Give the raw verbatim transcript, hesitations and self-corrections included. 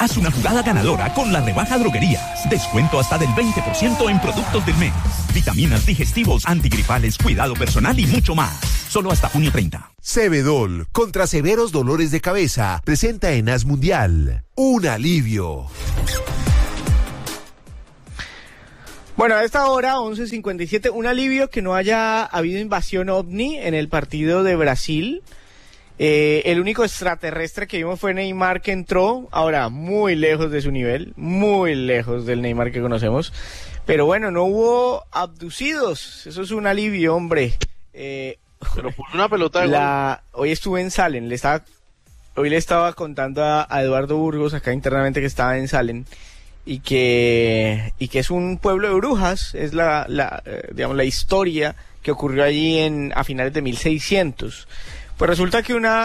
Haz una jugada ganadora con la rebaja Droguerías. Descuento hasta del veinte por ciento en productos del mes. Vitaminas, digestivos, antigripales, cuidado personal y mucho más. Solo hasta junio treinta. Cebedol, contra severos dolores de cabeza, presenta en As Mundial un alivio. Bueno, a esta hora, once cincuenta y siete, un alivio que no haya habido invasión ovni en el partido de Brasil. Eh, el único extraterrestre que vimos fue Neymar, que entró, ahora muy lejos de su nivel, muy lejos del Neymar que conocemos. Pero bueno, no hubo abducidos, eso es un alivio, hombre. Eh, Pero por una pelota de la, hoy estuve en Salen, le estaba, hoy le estaba contando a, a Eduardo Burgos, acá internamente, que estaba en Salen. Y que, y que es un pueblo de brujas, es la, la eh, digamos, la historia que ocurrió allí en, a finales de mil seiscientos. Pues resulta que una